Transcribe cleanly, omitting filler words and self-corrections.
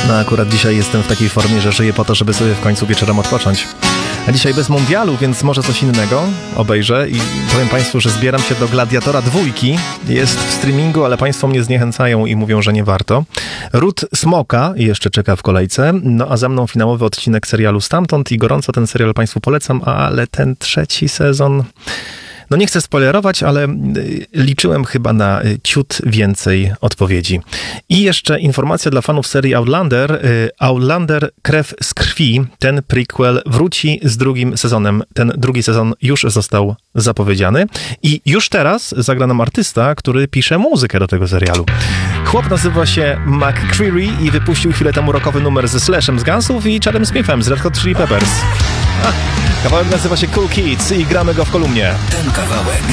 No akurat dzisiaj jestem w takiej formie, że żyję po to, żeby sobie w końcu wieczorem odpocząć. A dzisiaj bez mundialu, więc może coś innego obejrzę i powiem Państwu, że zbieram się do Gladiatora 2. Jest w streamingu, ale Państwo mnie zniechęcają i mówią, że nie warto. Ród Smoka jeszcze czeka w kolejce, no a za mną finałowy odcinek serialu Stamtąd i gorąco ten serial Państwu polecam, ale ten 3. sezon... No nie chcę spoilerować, ale liczyłem chyba na ciut więcej odpowiedzi. I jeszcze informacja dla fanów serii Outlander. Outlander Krew z krwi, ten prequel wróci z 2. sezonem. Ten 2. sezon już został zapowiedziany. I już teraz zagra nam artysta, który pisze muzykę do tego serialu. Chłop nazywa się McCreary i wypuścił chwilę temu rockowy numer ze Slashem z Gunsów i Chadem Smithem z Red Hot Chili Peppers. Kawałek nazywa się Cool Kids i gramy go w kolumnie. Ten kawałek